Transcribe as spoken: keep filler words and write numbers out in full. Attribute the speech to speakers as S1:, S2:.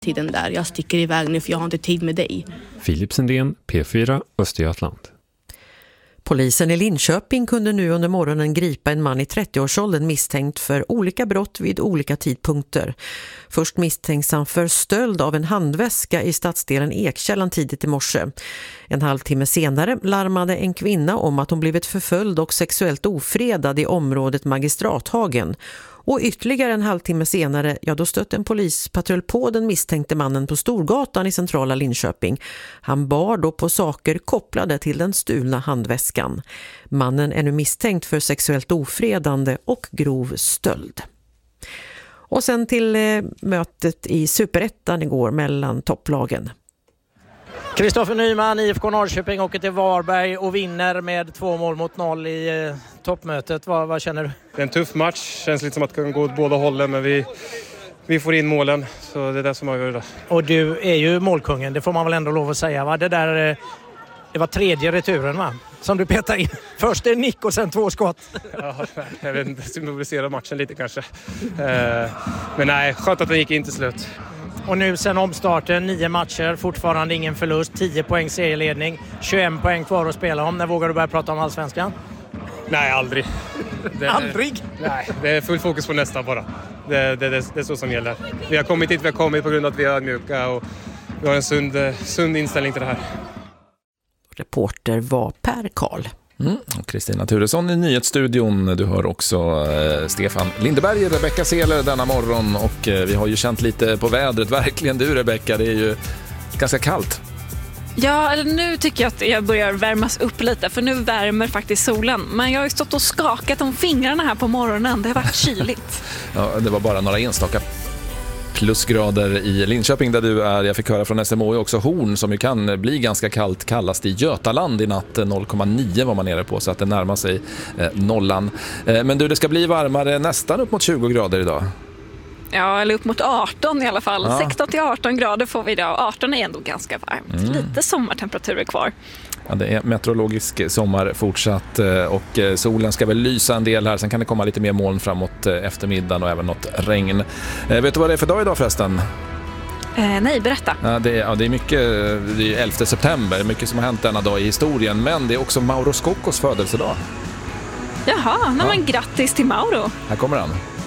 S1: tiden där. Jag sticker iväg nu för jag har inte tid med dig.
S2: Filip Sendén, P fyra, Östergötland.
S3: Polisen i Linköping kunde nu under morgonen gripa en man i trettioårsåldern misstänkt för olika brott vid olika tidpunkter. Först misstänks han för stöld av en handväska i stadsdelen Ekkällan tidigt i morse. En halvtimme senare larmade en kvinna om att hon blivit förföljd och sexuellt ofredad i området Magistrathagen. Och ytterligare en halvtimme senare, ja då stötte en polispatrull på den misstänkte mannen på Storgatan i centrala Linköping. Han bar då på saker kopplade till den stulna handväskan. Mannen är nu misstänkt för sexuellt ofredande och grov stöld. Och sen till eh, mötet i Superettan igår mellan topplagen.
S4: Kristoffer Nyman, I F K Norrköping, åker till Varberg och vinner med två mål mot noll i eh, toppmötet. Vad, vad känner du?
S5: Det är en tuff match. Känns lite som att det kan gå åt båda hållen, men vi, vi får in målen. Så det är det som avgör det.
S4: Och du är ju målkungen, det får man väl ändå lov att säga, va? Det där, eh, det var tredje returen, va? Som du petar in. Först en nick och sen två skott.
S5: Ja, jag vet inte, symbolisera matchen lite kanske. Eh, men nej, skönt att den gick in till slut.
S4: Och nu sen omstarten, nio matcher, fortfarande ingen förlust, tio poäng serieledning, tjugoett poäng kvar att spela om. När vågar du börja prata om allsvenskan?
S5: Nej, aldrig. Det,
S4: aldrig?
S5: Nej, det är full fokus på nästa bara. Det, det, det, det är så som gäller. Vi har kommit hit, vi har kommit på grund av att vi är mjuka och vi har en sund, sund inställning till det här.
S3: Reporter var Per Karl.
S6: Mm. Och Kristina Turesson i nyhetsstudion. Du hör också eh, Stefan Lindeberg, Rebecca Seler denna morgon. Och eh, vi har ju känt lite på vädret. Verkligen du, Rebecca, det är ju ganska kallt.
S7: Ja, eller nu tycker jag att jag börjar värmas upp lite, för nu värmer faktiskt solen. Men jag har ju stått och skakat om fingrarna här på morgonen. Det har varit kyligt.
S6: Ja, det var bara några enstaka plusgrader i Linköping där du är. Jag fick höra från S M H också Horn som ju kan bli ganska kallt, kallast i Götaland i natt. noll komma nio var man nere på, så att det närmar sig eh, nollan. Eh, men du, det ska bli varmare, nästan upp mot tjugo grader idag.
S7: Ja, eller upp mot arton i alla fall.
S6: Ja.
S7: sexton till arton grader får vi idag. arton är ändå ganska varmt. Mm. Lite sommartemperaturer kvar.
S6: Ja, det är meteorologisk sommar fortsatt och solen ska väl lysa en del här. Sen kan det komma lite mer moln framåt eftermiddagen och även något regn. Eh, vet du vad det är för dag idag förresten?
S7: Eh, nej, berätta.
S6: Ja, det, är, ja, det är mycket, det är elfte september, mycket som har hänt denna dag i historien. Men det är också Mauro Scoccos födelsedag.
S7: Jaha,
S6: ja.
S7: men grattis till Mauro.
S6: Här kommer han.